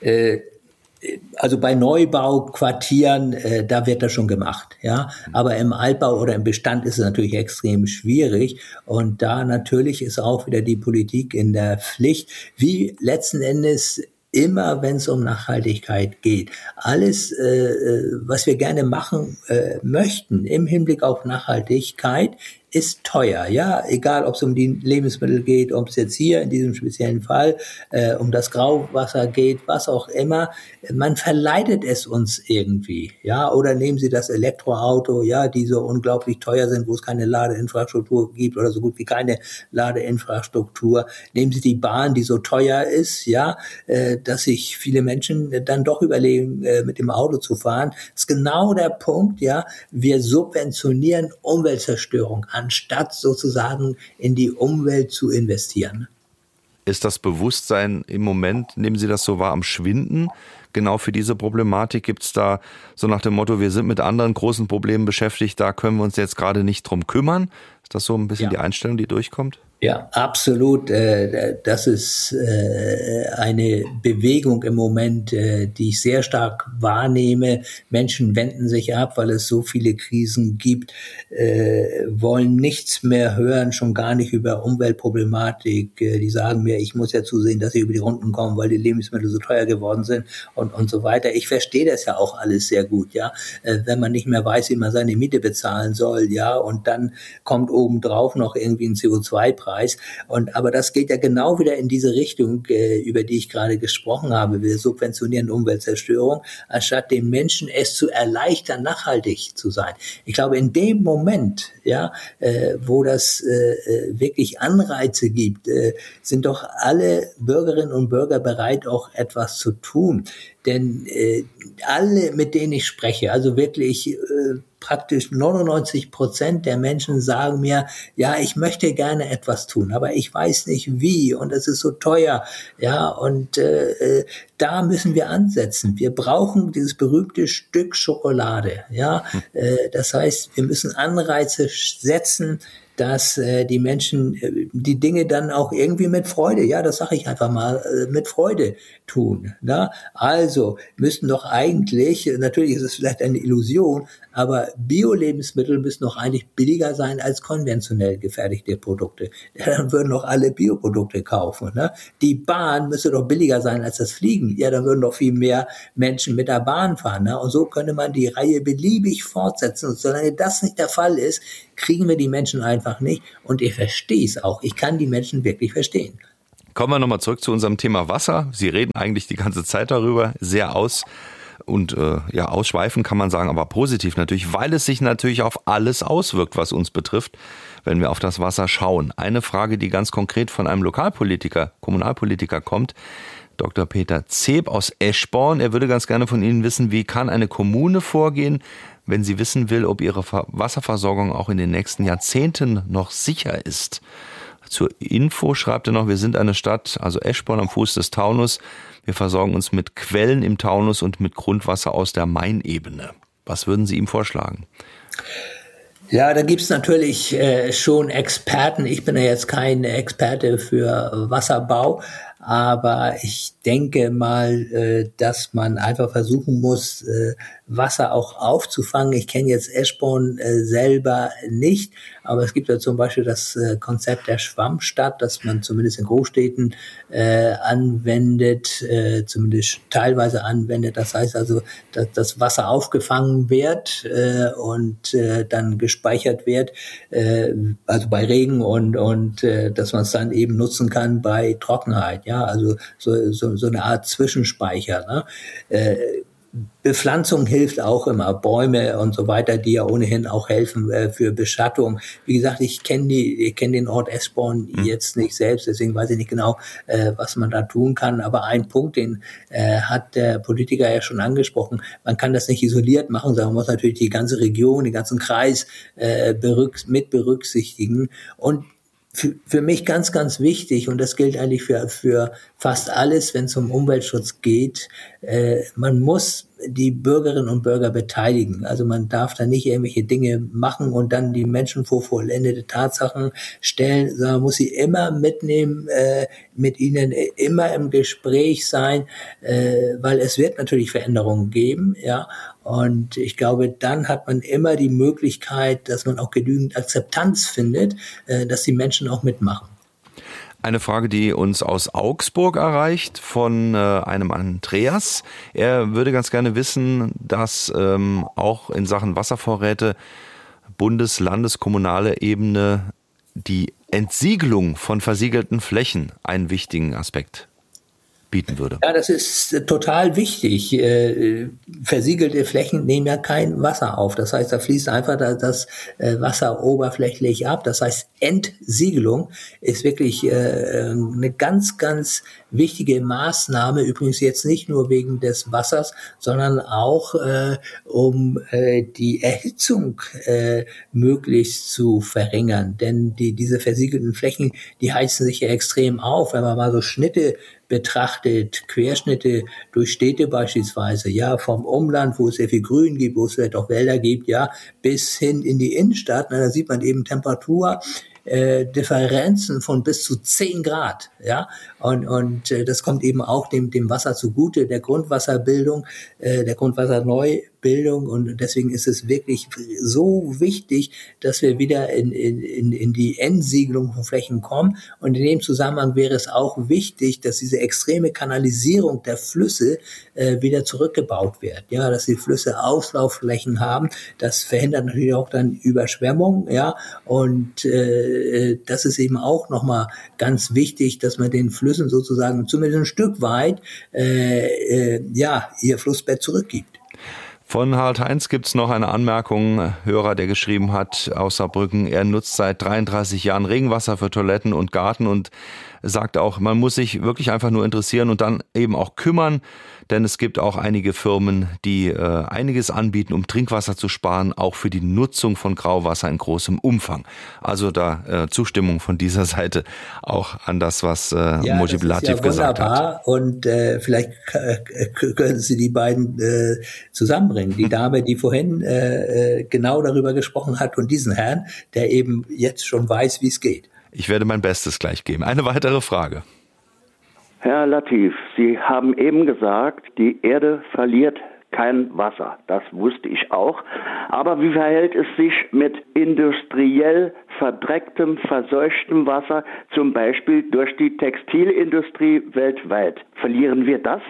Also bei Neubauquartieren, äh, da wird das schon gemacht, ja. Aber im Altbau oder im Bestand ist es natürlich extrem schwierig. Und da natürlich ist auch wieder die Politik in der Pflicht, wie letzten Endes immer, wenn es um Nachhaltigkeit geht. Alles, äh, was wir gerne machen äh, möchten im Hinblick auf Nachhaltigkeit, ist teuer, ja, egal ob es um die Lebensmittel geht, ob es jetzt hier in diesem speziellen Fall äh, um das Grauwasser geht, was auch immer, man verleitet es uns irgendwie, ja, oder nehmen Sie das Elektroauto, ja, die so unglaublich teuer sind, wo es keine Ladeinfrastruktur gibt oder so gut wie keine Ladeinfrastruktur, nehmen Sie die Bahn, die so teuer ist, ja, äh, dass sich viele Menschen dann doch überlegen, äh, mit dem Auto zu fahren, das ist genau der Punkt, ja, wir subventionieren Umweltzerstörung, anstatt sozusagen in die Umwelt zu investieren. Ist das Bewusstsein im Moment, nehmen Sie das so wahr, am Schwinden? Genau für diese Problematik gibt es da so nach dem Motto, wir sind mit anderen großen Problemen beschäftigt, da können wir uns jetzt gerade nicht drum kümmern. Ist das so ein bisschen ja. die Einstellung, die durchkommt? Ja, absolut. Das ist eine Bewegung im Moment, die ich sehr stark wahrnehme. Menschen wenden sich ab, weil es so viele Krisen gibt, wollen nichts mehr hören, schon gar nicht über Umweltproblematik. Die sagen mir, ich muss ja zusehen, dass sie über die Runden kommen, weil die Lebensmittel so teuer geworden sind und, und so weiter. Ich verstehe das ja auch alles sehr gut, ja. Wenn man nicht mehr weiß, wie man seine Miete bezahlen soll, ja, und dann kommt obendrauf noch irgendwie ein C O zwei Preis, Preis. Und aber das geht ja genau wieder in diese Richtung, äh, über die ich gerade gesprochen habe. Wir subventionieren Umweltzerstörung, anstatt den Menschen es zu erleichtern, nachhaltig zu sein. Ich glaube, in dem Moment, ja, äh, wo das äh, wirklich Anreize gibt, äh, sind doch alle Bürgerinnen und Bürger bereit, auch etwas zu tun. Denn äh, alle, mit denen ich spreche, also wirklich äh, praktisch neunundneunzig Prozent der Menschen sagen mir, ja, ich möchte gerne etwas tun, aber ich weiß nicht wie und es ist so teuer. Ja, und äh, da müssen wir ansetzen. Wir brauchen dieses berühmte Stück Schokolade. Ja, äh, das heißt, wir müssen Anreize setzen, dass äh, die Menschen äh, die Dinge dann auch irgendwie mit Freude, ja, das sage ich einfach mal, äh, mit Freude tun. Ne? Also müssten doch eigentlich, natürlich ist es vielleicht eine Illusion, aber Bio-Lebensmittel müssen doch eigentlich billiger sein als konventionell gefertigte Produkte. Ja, dann würden doch alle Bioprodukte kaufen. Ne? Die Bahn müsste doch billiger sein als das Fliegen. Ja, dann würden doch viel mehr Menschen mit der Bahn fahren. Ne? Und so könnte man die Reihe beliebig fortsetzen. Und solange das nicht der Fall ist, kriegen wir die Menschen einfach nicht. Und ich verstehe es auch. Ich kann die Menschen wirklich verstehen. Kommen wir nochmal zurück zu unserem Thema Wasser. Sie reden eigentlich die ganze Zeit darüber, sehr aus und äh, ja ausschweifend kann man sagen, aber positiv natürlich, weil es sich natürlich auf alles auswirkt, was uns betrifft, wenn wir auf das Wasser schauen. Eine Frage, die ganz konkret von einem Lokalpolitiker, Kommunalpolitiker kommt, Doktor Peter Zeb aus Eschborn. Er würde ganz gerne von Ihnen wissen, wie kann eine Kommune vorgehen, wenn sie wissen will, ob ihre Wasserversorgung auch in den nächsten Jahrzehnten noch sicher ist. Zur Info schreibt er noch, wir sind eine Stadt, also Eschborn am Fuß des Taunus. Wir versorgen uns mit Quellen im Taunus und mit Grundwasser aus der Mainebene. Was würden Sie ihm vorschlagen? Ja, da gibt's natürlich äh, schon Experten. Ich bin ja jetzt kein Experte für Wasserbau, aber ich denke mal, äh, dass man einfach versuchen muss, äh, Wasser auch aufzufangen. Ich kenne jetzt Eschborn äh, selber nicht, aber es gibt ja zum Beispiel das äh, Konzept der Schwammstadt, das man zumindest in Großstädten äh, anwendet, äh, zumindest teilweise anwendet. Das heißt also, dass das Wasser aufgefangen wird äh, und äh, dann gespeichert wird, äh, also bei Regen und und äh, dass man es dann eben nutzen kann bei Trockenheit. Ja, also so so, so eine Art Zwischenspeicher. Ne? Äh, Bepflanzung hilft auch immer, Bäume und so weiter, die ja ohnehin auch helfen äh, für Beschattung. Wie gesagt, ich kenne die, ich kenne den Ort Eschborn mhm. jetzt nicht selbst, deswegen weiß ich nicht genau, äh, was man da tun kann. Aber ein Punkt, den äh, hat der Politiker ja schon angesprochen, man kann das nicht isoliert machen, sondern man muss natürlich die ganze Region, den ganzen Kreis äh, berück- mit berücksichtigen. Und Für, für mich ganz, ganz wichtig, und das gilt eigentlich für, für fast alles, wenn es um Umweltschutz geht, äh, man muss die Bürgerinnen und Bürger beteiligen. Also man darf da nicht irgendwelche Dinge machen und dann die Menschen vor vollendete Tatsachen stellen, sondern man muss sie immer mitnehmen, äh, mit ihnen immer im Gespräch sein, äh, weil es wird natürlich Veränderungen geben, ja. Und ich glaube, dann hat man immer die Möglichkeit, dass man auch genügend Akzeptanz findet, äh, dass die Menschen auch mitmachen. Eine Frage, die uns aus Augsburg erreicht, von äh, einem Andreas. Er würde ganz gerne wissen, dass ähm, auch in Sachen Wasservorräte Bundes-, Landes-, kommunale Ebene die Entsiegelung von versiegelten Flächen einen wichtigen Aspekt bieten würde. Ja, das ist total wichtig. Äh, versiegelte Flächen nehmen ja kein Wasser auf. Das heißt, da fließt einfach das äh, Wasser oberflächlich ab. Das heißt, Entsiegelung ist wirklich äh, eine ganz, ganz wichtige Maßnahme. Übrigens jetzt nicht nur wegen des Wassers, sondern auch äh, um äh, die Erhitzung äh, möglichst zu verringern. Denn die, diese versiegelten Flächen, die heizen sich ja extrem auf. Wenn man mal so Schnitte betrachtet, Querschnitte durch Städte beispielsweise, ja, vom Umland, wo es sehr viel Grün gibt, wo es vielleicht auch Wälder gibt, ja, bis hin in die Innenstadt, na, da sieht man eben Temperatur, äh, Differenzen von bis zu zehn Grad, ja, und, und äh, das kommt eben auch dem, dem Wasser zugute, der Grundwasserbildung, äh, der Grundwasserneu Bildung und deswegen ist es wirklich so wichtig, dass wir wieder in, in, in die Entsiegelung von Flächen kommen und in dem Zusammenhang wäre es auch wichtig, dass diese extreme Kanalisierung der Flüsse äh, wieder zurückgebaut wird, ja, dass die Flüsse Auslaufflächen haben, das verhindert natürlich auch dann Überschwemmung, ja, und äh, das ist eben auch nochmal ganz wichtig, dass man den Flüssen sozusagen zumindest ein Stück weit äh, äh, ja, ihr Flussbett zurückgibt. Von Harald Heinz gibt es noch eine Anmerkung. Hörer, der geschrieben hat aus Saarbrücken, er nutzt seit dreiunddreißig Jahren Regenwasser für Toiletten und Garten und sagt auch, man muss sich wirklich einfach nur interessieren und dann eben auch kümmern, denn es gibt auch einige Firmen, die äh, einiges anbieten, um Trinkwasser zu sparen, auch für die Nutzung von Grauwasser in großem Umfang. Also da äh, Zustimmung von dieser Seite auch an das, was äh, ja, Mujib Latif ja gesagt hat. Und äh, vielleicht äh, können Sie die beiden äh, zusammenbringen. Die Dame, die vorhin äh, genau darüber gesprochen hat und diesen Herrn, der eben jetzt schon weiß, wie es geht. Ich werde mein Bestes gleich geben. Eine weitere Frage. Herr Latif, Sie haben eben gesagt, die Erde verliert kein Wasser. Das wusste ich auch. Aber wie verhält es sich mit industriell verdrecktem, verseuchtem Wasser, zum Beispiel durch die Textilindustrie weltweit? Verlieren wir das?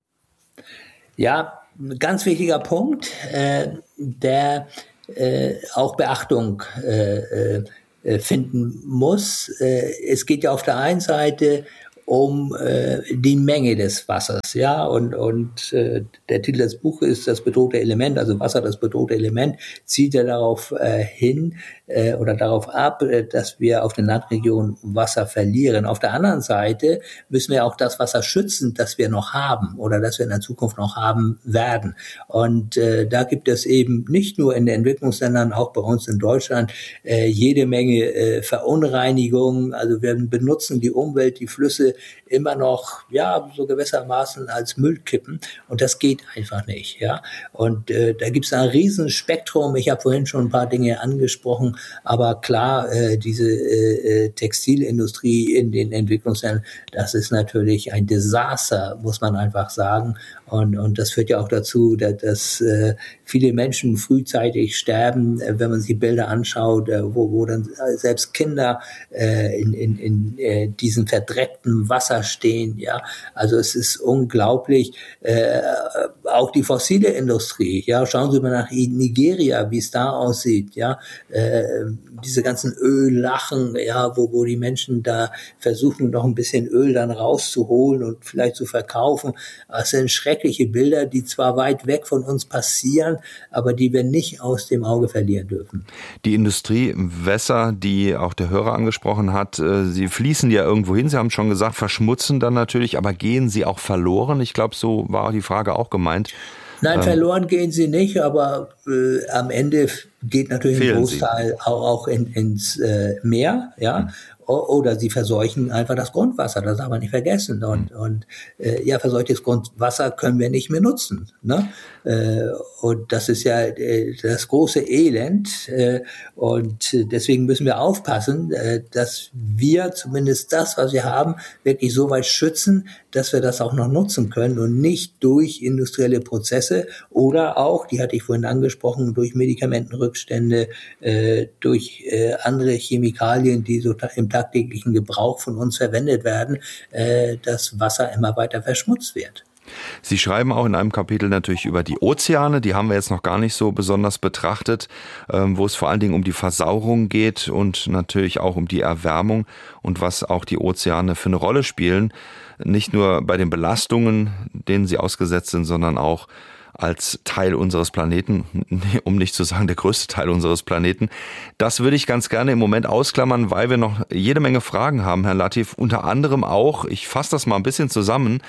Ja, ein ganz wichtiger Punkt, äh, der äh, auch Beachtung äh, äh, finden muss. Äh, es geht ja auf der einen Seite um äh, die Menge des Wassers, ja, und und äh, der Titel des Buches ist das bedrohte Element, also Wasser, das bedrohte Element, zieht ja darauf äh, hin äh, oder darauf ab, äh, dass wir auf den Landregionen Wasser verlieren. Auf der anderen Seite müssen wir auch das Wasser schützen, das wir noch haben oder das wir in der Zukunft noch haben werden. Und äh, da gibt es eben nicht nur in den Entwicklungsländern, auch bei uns in Deutschland, äh, jede Menge äh, Verunreinigungen. Also wir benutzen die Umwelt, die Flüsse immer noch, ja, so gewissermaßen als Müllkippen und das geht einfach nicht, ja. Und äh, da gibt es ein riesen Spektrum. Ich habe vorhin schon ein paar Dinge angesprochen, aber klar, äh, diese äh, Textilindustrie in den Entwicklungsländern, das ist natürlich ein Desaster, muss man einfach sagen. Und, und das führt ja auch dazu, dass, dass äh, viele Menschen frühzeitig sterben, äh, wenn man sich Bilder anschaut, äh, wo, wo dann selbst Kinder äh, in, in, in äh, diesen verdreckten Wasser stehen. Ja, also es ist unglaublich. Äh, auch die fossile Industrie. Ja, schauen Sie mal nach Nigeria, wie es da aussieht. Ja, äh, diese ganzen Öllachen, ja, wo wo die Menschen da versuchen, noch ein bisschen Öl dann rauszuholen und vielleicht zu verkaufen. Das sind schreckliche Bilder, die zwar weit weg von uns passieren, aber die wir nicht aus dem Auge verlieren dürfen. Die Industriewässer, die auch der Hörer angesprochen hat, sie fließen ja irgendwo hin. Sie haben schon gesagt, verschmutzen dann natürlich, aber gehen sie auch verloren? Ich glaube, so war die Frage auch gemeint. Nein, verloren ähm, gehen sie nicht, aber äh, am Ende geht natürlich ein Großteil auch, auch in, ins äh, Meer, ja. Hm. Oder sie verseuchen einfach das Grundwasser, das darf man nicht vergessen. Und, mhm. und äh, ja, verseuchtes Grundwasser können wir nicht mehr nutzen. Ne? Äh, und das ist ja äh, das große Elend. Äh, und deswegen müssen wir aufpassen, äh, dass wir zumindest das, was wir haben, wirklich so weit schützen, dass wir das auch noch nutzen können und nicht durch industrielle Prozesse oder auch, die hatte ich vorhin angesprochen, durch Medikamentenrückstände, äh, durch äh, andere Chemikalien, die so im tagtäglichen Gebrauch von uns verwendet werden, äh, dass Wasser immer weiter verschmutzt wird. Sie schreiben auch in einem Kapitel natürlich über die Ozeane, die haben wir jetzt noch gar nicht so besonders betrachtet, ähm, wo es vor allen Dingen um die Versauerung geht und natürlich auch um die Erwärmung und was auch die Ozeane für eine Rolle spielen. Nicht nur bei den Belastungen, denen sie ausgesetzt sind, sondern auch als Teil unseres Planeten, um nicht zu sagen der größte Teil unseres Planeten. Das würde ich ganz gerne im Moment ausklammern, weil wir noch jede Menge Fragen haben, Herr Latif. Unter anderem auch, ich fasse das mal ein bisschen zusammen,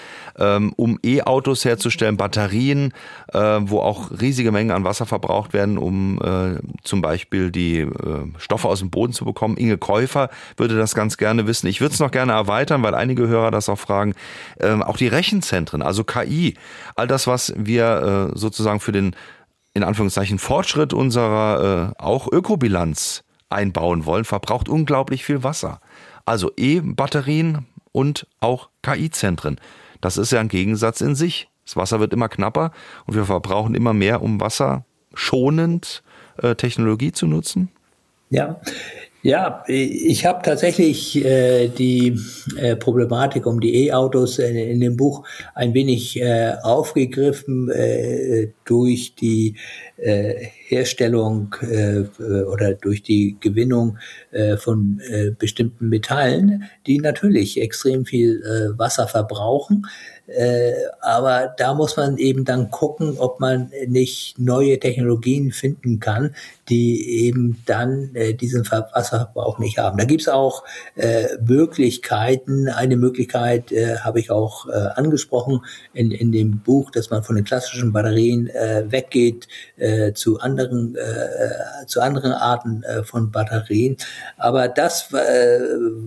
um E-Autos herzustellen, Batterien, wo auch riesige Mengen an Wasser verbraucht werden, um zum Beispiel die Stoffe aus dem Boden zu bekommen. Inge Käufer würde das ganz gerne wissen. Ich würde es noch gerne erweitern, weil einige Hörer das auch fragen. Auch die Rechenzentren, also K I, all das, was wir sozusagen für den, in Anführungszeichen, Fortschritt unserer äh, auch Ökobilanz einbauen wollen, verbraucht unglaublich viel Wasser. Also E-Batterien und auch K I-Zentren. Das ist ja ein Gegensatz in sich. Das Wasser wird immer knapper und wir verbrauchen immer mehr, um wasserschonend äh, Technologie zu nutzen? Ja, ja, ich habe tatsächlich äh, die äh, Problematik um die E-Autos in, in dem Buch ein wenig äh, aufgegriffen äh, durch die äh, Herstellung äh, oder durch die Gewinnung äh, von äh, bestimmten Metallen, die natürlich extrem viel äh, Wasser verbrauchen. Äh, aber da muss man eben dann gucken, ob man nicht neue Technologien finden kann, die eben dann äh, diesen Wasserverbrauch nicht haben. Da gibt's auch äh, Möglichkeiten. Eine Möglichkeit äh, habe ich auch äh, angesprochen in, in dem Buch, dass man von den klassischen Batterien äh, weggeht äh, zu anderen äh, zu anderen Arten äh, von Batterien. Aber das, äh,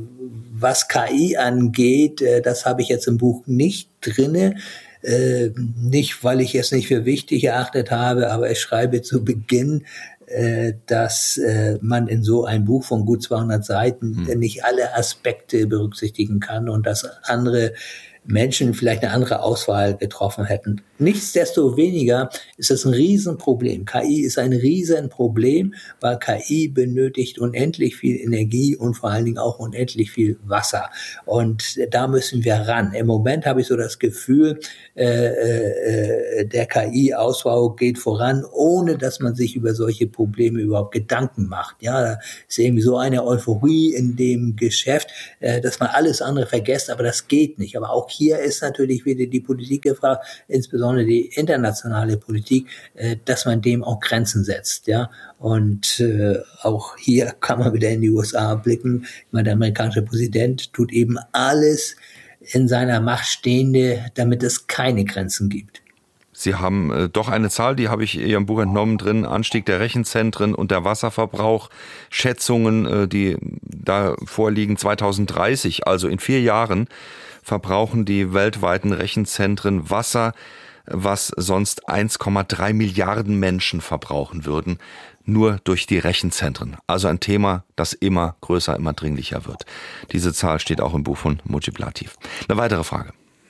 was K I angeht, äh, das habe ich jetzt im Buch nicht drinne. Äh, nicht, weil ich es nicht für wichtig erachtet habe, aber ich schreibe zu Beginn, äh, dass äh, man in so ein Buch von gut zweihundert Seiten hm. nicht alle Aspekte berücksichtigen kann und dass andere Menschen vielleicht eine andere Auswahl getroffen hätten. Nichtsdestoweniger ist es ein Riesenproblem. K I ist ein Riesenproblem, weil K I benötigt unendlich viel Energie und vor allen Dingen auch unendlich viel Wasser. Und da müssen wir ran. Im Moment habe ich so das Gefühl, äh, äh, der K I-Ausbau geht voran, ohne dass man sich über solche Probleme überhaupt Gedanken macht. Ja, da ist irgendwie so eine Euphorie in dem Geschäft, äh, dass man alles andere vergisst, aber das geht nicht. Aber auch hier ist natürlich wieder die Politik gefragt, insbesondere die internationale Politik, äh, dass man dem auch Grenzen setzt, ja. Und äh, auch hier kann man wieder in die U S A blicken. Ich meine, der amerikanische Präsident tut eben alles in seiner Macht Stehende, damit es keine Grenzen gibt. Sie haben äh, doch eine Zahl, die habe ich Ihrem Buch entnommen drin, Anstieg der Rechenzentren und der Wasserverbrauch, Schätzungen, äh, die da vorliegen, zweitausenddreißig, also in vier Jahren, verbrauchen die weltweiten Rechenzentren Wasser, was sonst eins Komma drei Milliarden Menschen verbrauchen würden, nur durch die Rechenzentren. Also ein Thema, das immer größer, immer dringlicher wird. Diese Zahl steht auch im Buch von Mujib Latif. Eine weitere Frage.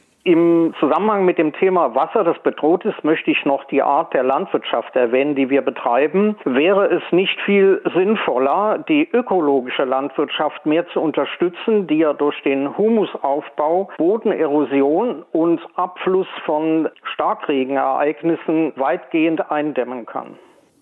Im Zusammenhang mit dem Thema Wasser, das bedroht ist, möchte ich noch die Art der Landwirtschaft erwähnen, die wir betreiben. Wäre es nicht viel sinnvoller, die ökologische Landwirtschaft mehr zu unterstützen, die ja durch den Humusaufbau, Bodenerosion und Abfluss von Starkregenereignissen weitgehend eindämmen kann?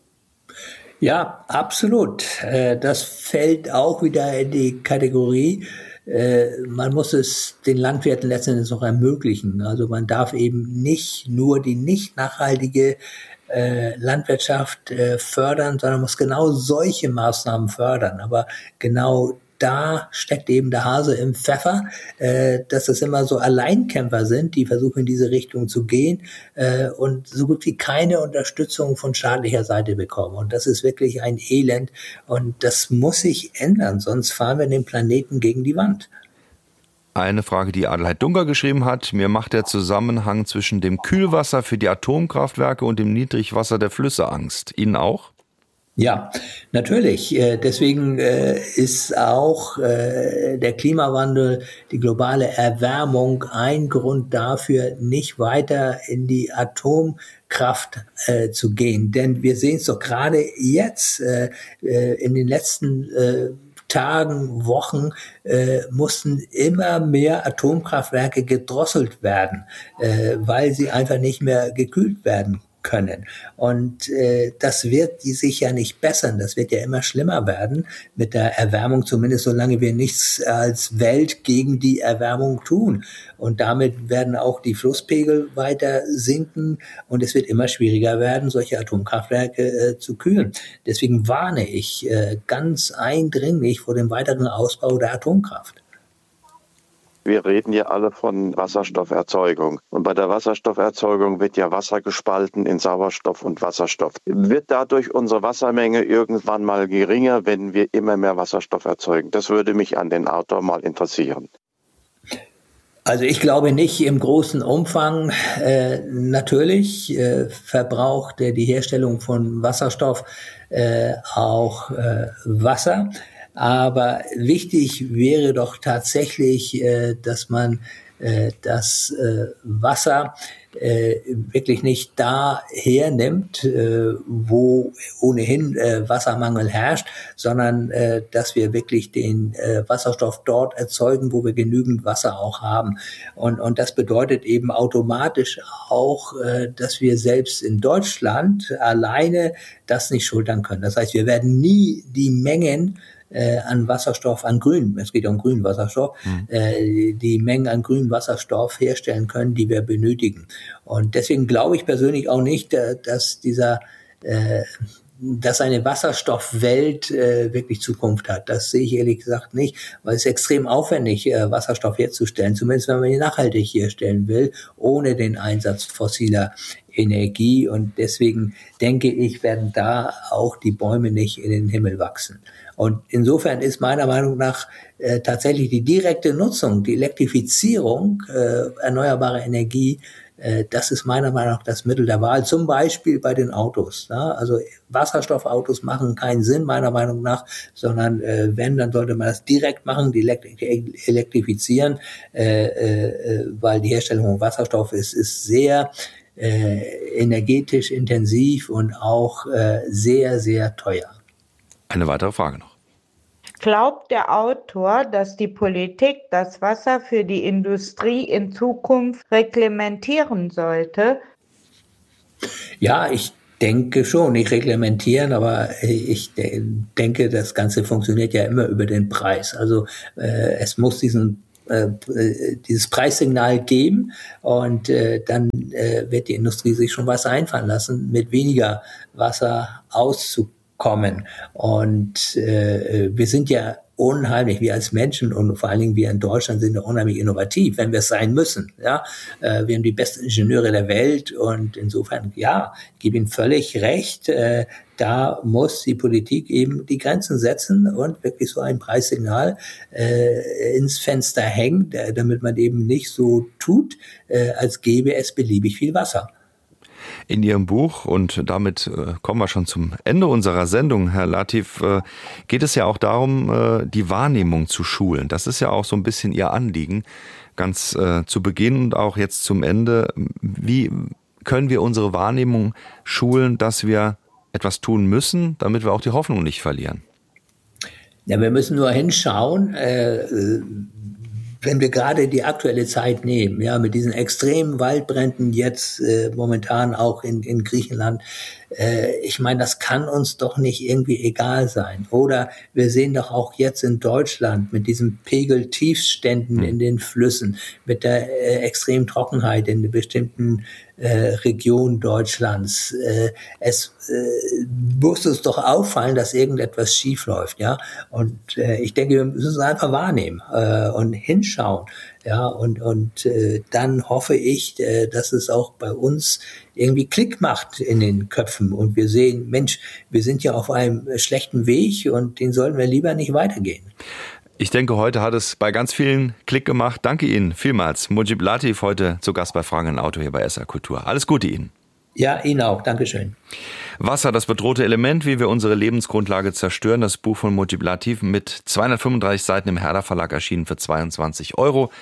Ja, absolut. Das fällt auch wieder in die Kategorie, man muss es den Landwirten letztendlich auch ermöglichen. Also man darf eben nicht nur die nicht nachhaltige äh, Landwirtschaft äh, fördern, sondern muss genau solche Maßnahmen fördern. Aber genau da steckt eben der Hase im Pfeffer, äh, dass es immer so Alleinkämpfer sind, die versuchen in diese Richtung zu gehen äh, und so gut wie keine Unterstützung von staatlicher Seite bekommen. Und das ist wirklich ein Elend und das muss sich ändern, sonst fahren wir den Planeten gegen die Wand. Eine Frage, die Adelheid Dunker geschrieben hat. Mir macht der Zusammenhang zwischen dem Kühlwasser für die Atomkraftwerke und dem Niedrigwasser der Flüsse Angst. Ihnen auch? Ja, natürlich. Deswegen ist auch der Klimawandel, die globale Erwärmung ein Grund dafür, nicht weiter in die Atomkraft zu gehen. Denn wir sehen es doch gerade jetzt in den letzten Tagen, Wochen äh, mussten immer mehr Atomkraftwerke gedrosselt werden, äh, weil sie einfach nicht mehr gekühlt werden können. Und äh, das wird die sich ja nicht bessern. Das wird ja immer schlimmer werden mit der Erwärmung, zumindest solange wir nichts als Welt gegen die Erwärmung tun. Und damit werden auch die Flusspegel weiter sinken und es wird immer schwieriger werden, solche Atomkraftwerke äh, zu kühlen. Deswegen warne ich äh, ganz eindringlich vor dem weiteren Ausbau der Atomkraft. Wir reden ja alle von Wasserstofferzeugung. Und bei der Wasserstofferzeugung wird ja Wasser gespalten in Sauerstoff und Wasserstoff. Wird dadurch unsere Wassermenge irgendwann mal geringer, wenn wir immer mehr Wasserstoff erzeugen? Das würde mich an den Autor mal interessieren. Also ich glaube nicht im großen Umfang. Äh, natürlich äh, verbraucht äh, die Herstellung von Wasserstoff äh, auch äh, Wasser. Aber wichtig wäre doch tatsächlich, äh, dass man äh, das äh, Wasser äh, wirklich nicht da hernimmt, äh, wo ohnehin äh, Wassermangel herrscht, sondern äh, dass wir wirklich den äh, Wasserstoff dort erzeugen, wo wir genügend Wasser auch haben. Und, und das bedeutet eben automatisch auch, äh, dass wir selbst in Deutschland alleine das nicht schultern können. Das heißt, wir werden nie die Mengen Äh, an Wasserstoff, an grün, es geht um grünen Wasserstoff, mhm. äh, die Mengen an grünem Wasserstoff herstellen können, die wir benötigen. Und deswegen glaube ich persönlich auch nicht, äh, dass dieser, äh, dass eine Wasserstoffwelt äh, wirklich Zukunft hat. Das sehe ich ehrlich gesagt nicht, weil es ist extrem aufwendig, äh, Wasserstoff herzustellen, zumindest wenn man ihn nachhaltig herstellen will, ohne den Einsatz fossiler Energie. Und deswegen denke ich, werden da auch die Bäume nicht in den Himmel wachsen. Und insofern ist meiner Meinung nach äh, tatsächlich die direkte Nutzung, die Elektrifizierung äh, erneuerbarer Energie, äh, das ist meiner Meinung nach das Mittel der Wahl, zum Beispiel bei den Autos. Ja? Also Wasserstoffautos machen keinen Sinn, meiner Meinung nach, sondern äh, wenn, dann sollte man das direkt machen, die elektri- elektrifizieren, äh, äh, weil die Herstellung von Wasserstoff ist, ist sehr äh, energetisch intensiv und auch äh, sehr, sehr teuer. Eine weitere Frage noch. Glaubt der Autor, dass die Politik das Wasser für die Industrie in Zukunft reglementieren sollte? Ja, ich denke schon, nicht reglementieren, aber ich de- denke, das Ganze funktioniert ja immer über den Preis. Also äh, es muss diesen äh, dieses Preissignal geben und äh, dann äh, wird die Industrie sich schon was einfallen lassen, mit weniger Wasser auszukommen. kommen. Und äh, wir sind ja unheimlich, wir als Menschen und vor allen Dingen wir in Deutschland sind ja unheimlich innovativ, wenn wir es sein müssen. Ja, äh, wir haben die besten Ingenieure der Welt und insofern, ja, ich gebe Ihnen völlig recht, äh, da muss die Politik eben die Grenzen setzen und wirklich so ein Preissignal äh, ins Fenster hängen, damit man eben nicht so tut, äh, als gäbe es beliebig viel Wasser. In Ihrem Buch, und damit äh, kommen wir schon zum Ende unserer Sendung, Herr Latif, äh, geht es ja auch darum, äh, die Wahrnehmung zu schulen. Das ist ja auch so ein bisschen Ihr Anliegen, ganz äh, zu Beginn und auch jetzt zum Ende. Wie können wir unsere Wahrnehmung schulen, dass wir etwas tun müssen, damit wir auch die Hoffnung nicht verlieren? Ja, wir müssen nur hinschauen, äh, wenn wir gerade die aktuelle Zeit nehmen, ja, mit diesen extremen Waldbränden jetzt äh, momentan auch in, in Griechenland, äh, ich meine, das kann uns doch nicht irgendwie egal sein. Oder wir sehen doch auch jetzt in Deutschland mit diesen Pegeltiefständen mhm. in den Flüssen, mit der äh, extremen Trockenheit in bestimmten äh, Regionen Deutschlands. Äh, es äh, muss uns doch auffallen, dass irgendetwas schief läuft, ja. Und äh, ich denke, wir müssen es einfach wahrnehmen äh, und hinschauen, ja. Und und äh, dann hoffe ich, äh, dass es auch bei uns irgendwie Klick macht in den Köpfen und wir sehen, Mensch, wir sind ja auf einem schlechten Weg und den sollten wir lieber nicht weitergehen. Ich denke, heute hat es bei ganz vielen Klick gemacht. Danke Ihnen vielmals. Mujib Latif heute zu Gast bei Fragen an Auto hier bei S R Kultur. Alles Gute Ihnen. Ja, Ihnen auch. Dankeschön. Wasser, das bedrohte Element, wie wir unsere Lebensgrundlage zerstören. Das Buch von Mujib Latif mit zweihundertfünfunddreißig Seiten im Herder Verlag erschienen für zweiundzwanzig Euro.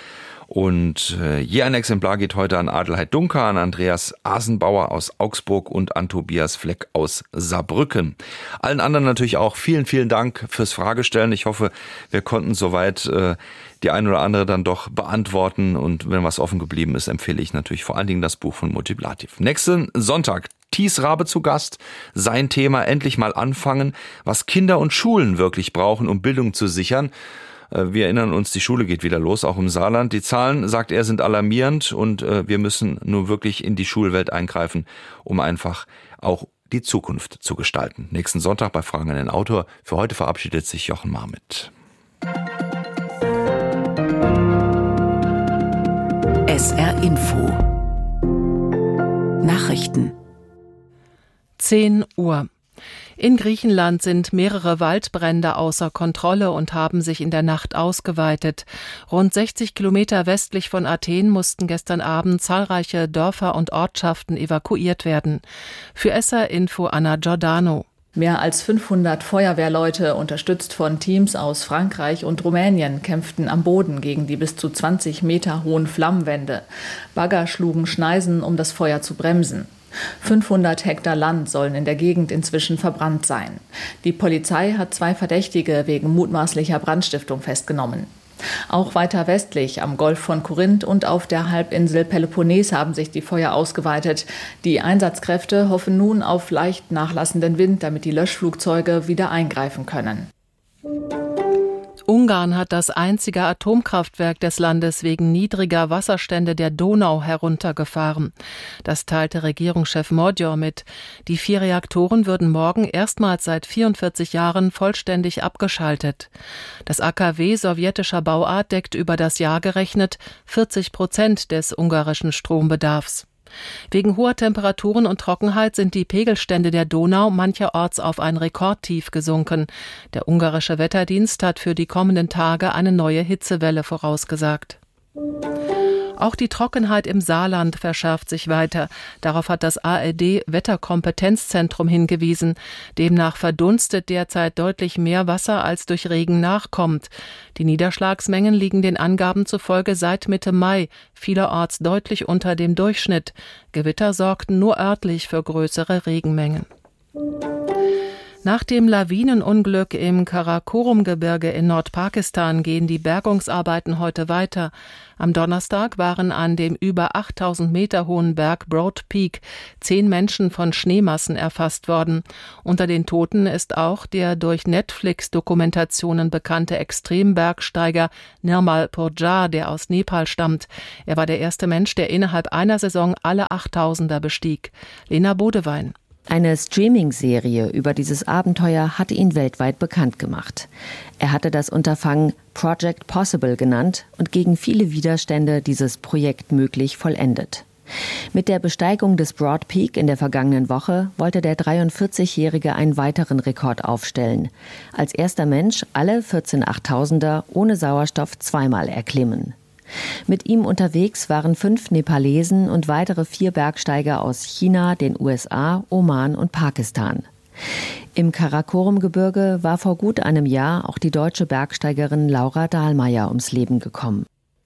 Und äh, je ein Exemplar geht heute an Adelheid Dunker, an Andreas Asenbauer aus Augsburg und an Tobias Fleck aus Saarbrücken. Allen anderen natürlich auch vielen, vielen Dank fürs Fragestellen. Ich hoffe, wir konnten soweit äh, die eine oder andere dann doch beantworten. Und wenn was offen geblieben ist, empfehle ich natürlich vor allen Dingen das Buch von Mujib Latif. Nächsten Sonntag Thies Rabe zu Gast. Sein Thema: endlich mal anfangen, was Kinder und Schulen wirklich brauchen, um Bildung zu sichern. Wir erinnern uns, die Schule geht wieder los, auch im Saarland. Die Zahlen, sagt er, sind alarmierend und wir müssen nun wirklich in die Schulwelt eingreifen, um einfach auch die Zukunft zu gestalten. Nächsten Sonntag bei Fragen an den Autor. Für heute verabschiedet sich Jochen Marmit. S R Info Nachrichten zehn Uhr. In Griechenland sind mehrere Waldbrände außer Kontrolle und haben sich in der Nacht ausgeweitet. Rund sechzig Kilometer westlich von Athen mussten gestern Abend zahlreiche Dörfer und Ortschaften evakuiert werden. Für S R Info Anna Giordano. Mehr als fünfhundert Feuerwehrleute, unterstützt von Teams aus Frankreich und Rumänien, kämpften am Boden gegen die bis zu zwanzig Meter hohen Flammenwände. Bagger schlugen Schneisen, um das Feuer zu bremsen. fünfhundert Hektar Land sollen in der Gegend inzwischen verbrannt sein. Die Polizei hat zwei Verdächtige wegen mutmaßlicher Brandstiftung festgenommen. Auch weiter westlich am Golf von Korinth und auf der Halbinsel Peloponnes haben sich die Feuer ausgeweitet. Die Einsatzkräfte hoffen nun auf leicht nachlassenden Wind, damit die Löschflugzeuge wieder eingreifen können. Ungarn hat das einzige Atomkraftwerk des Landes wegen niedriger Wasserstände der Donau heruntergefahren. Das teilte Regierungschef Magyar mit. Die vier Reaktoren würden morgen erstmals seit vierundvierzig Jahren vollständig abgeschaltet. Das A K W sowjetischer Bauart deckt über das Jahr gerechnet vierzig Prozent des ungarischen Strombedarfs. Wegen hoher Temperaturen und Trockenheit sind die Pegelstände der Donau mancherorts auf ein Rekordtief gesunken. Der ungarische Wetterdienst hat für die kommenden Tage eine neue Hitzewelle vorausgesagt. Auch die Trockenheit im Saarland verschärft sich weiter. Darauf hat das A R D-Wetterkompetenzzentrum hingewiesen. Demnach verdunstet derzeit deutlich mehr Wasser, als durch Regen nachkommt. Die Niederschlagsmengen liegen den Angaben zufolge seit Mitte Mai vielerorts deutlich unter dem Durchschnitt. Gewitter sorgten nur örtlich für größere Regenmengen. Nach dem Lawinenunglück im Karakorum-Gebirge in Nordpakistan gehen die Bergungsarbeiten heute weiter. Am Donnerstag waren an dem über achttausend Meter hohen Berg Broad Peak zehn Menschen von Schneemassen erfasst worden. Unter den Toten ist auch der durch Netflix-Dokumentationen bekannte Extrembergsteiger Nirmal Purjar, der aus Nepal stammt. Er war der erste Mensch, der innerhalb einer Saison alle Achttausender bestieg. Lena Bodewein. Eine Streaming-Serie über dieses Abenteuer hatte ihn weltweit bekannt gemacht. Er hatte das Unterfangen Project Possible genannt und gegen viele Widerstände dieses Projekt möglich vollendet. Mit der Besteigung des Broad Peak in der vergangenen Woche wollte der dreiundvierzigjährige einen weiteren Rekord aufstellen. Als erster Mensch alle vierzehn Achttausender ohne Sauerstoff zweimal erklimmen. Mit ihm unterwegs waren fünf Nepalesen und weitere vier Bergsteiger aus China, den U S A, Oman und Pakistan. Im Karakorum-Gebirge war vor gut einem Jahr auch die deutsche Bergsteigerin Laura Dahlmeier ums Leben gekommen.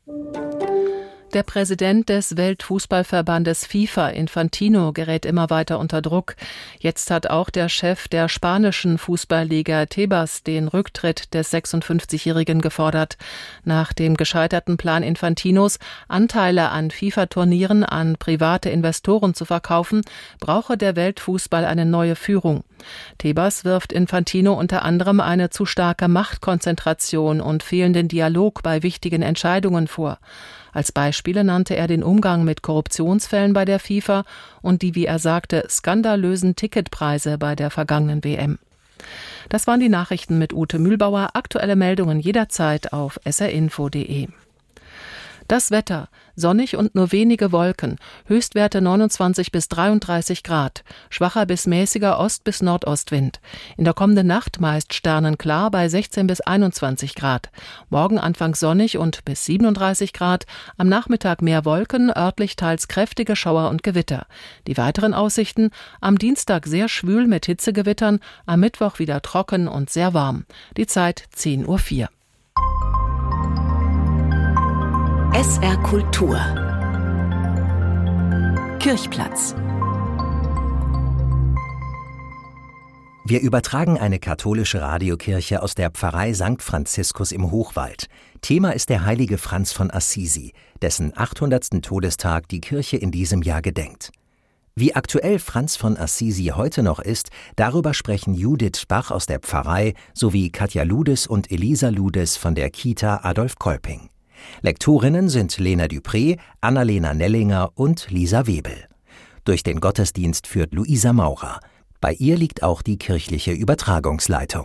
Der Präsident des Weltfußballverbandes FIFA, Infantino, gerät immer weiter unter Druck. Jetzt hat auch der Chef der spanischen Fußballliga Tebas den Rücktritt des sechsundfünfzigjährigen gefordert. Nach dem gescheiterten Plan Infantinos, Anteile an FIFA-Turnieren an private Investoren zu verkaufen, brauche der Weltfußball eine neue Führung. Tebas wirft Infantino unter anderem eine zu starke Machtkonzentration und fehlenden Dialog bei wichtigen Entscheidungen vor. Als Beispiele nannte er den Umgang mit Korruptionsfällen bei der FIFA und die, wie er sagte, skandalösen Ticketpreise bei der vergangenen W M. Das waren die Nachrichten mit Ute Mühlbauer. Aktuelle Meldungen jederzeit auf s r info punkt d e. Das Wetter: sonnig und nur wenige Wolken, Höchstwerte neunundzwanzig bis dreiunddreißig Grad, schwacher bis mäßiger Ost- bis Nordostwind. In der kommenden Nacht meist sternenklar bei sechzehn bis einundzwanzig Grad. Morgen anfangs sonnig und bis siebenunddreißig Grad, am Nachmittag mehr Wolken, örtlich teils kräftige Schauer und Gewitter. Die weiteren Aussichten: am Dienstag sehr schwül mit Hitzegewittern, am Mittwoch wieder trocken und sehr warm. Die Zeit zehn Uhr vier. S R Kultur. Kirchplatz. Wir übertragen eine katholische Radiokirche aus der Pfarrei Sankt Franziskus im Hochwald. Thema ist der heilige Franz von Assisi, dessen achthundertsten Todestag die Kirche in diesem Jahr gedenkt. Wie aktuell Franz von Assisi heute noch ist, darüber sprechen Judith Bach aus der Pfarrei sowie Katja Ludes und Elisa Ludes von der Kita Adolf Kolping. Lektorinnen sind Lena Dupré, Annalena Nellinger und Lisa Webel. Durch den Gottesdienst führt Luisa Maurer. Bei ihr liegt auch die kirchliche Übertragungsleitung.